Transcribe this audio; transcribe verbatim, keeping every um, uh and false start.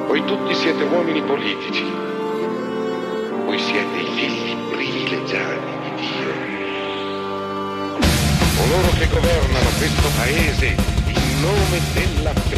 Voi tutti siete uomini politici. Voi siete i figli privilegiati di Dio. Coloro che governano questo paese in nome della fede.